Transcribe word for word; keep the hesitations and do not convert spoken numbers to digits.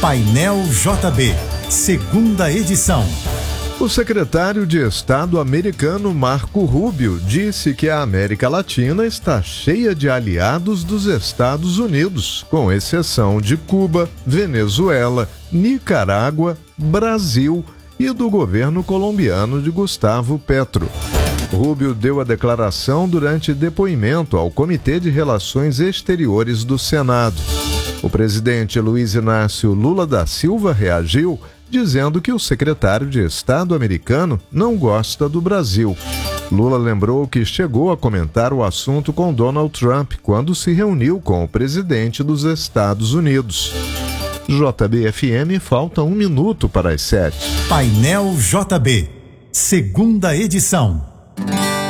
Painel J B, segunda edição. O secretário de Estado americano Marco Rubio disse que a América Latina está cheia de aliados dos Estados Unidos, com exceção de Cuba, Venezuela, Nicarágua, Brasil e do governo colombiano de Gustavo Petro. Rubio deu a declaração durante depoimento ao Comitê de Relações Exteriores do Senado. O presidente Luiz Inácio Lula da Silva reagiu, dizendo que o secretário de Estado americano não gosta do Brasil. Lula lembrou que chegou a comentar o assunto com Donald Trump quando se reuniu com o presidente dos Estados Unidos. J B F M, falta um minuto para as sete. Painel J B, segunda edição.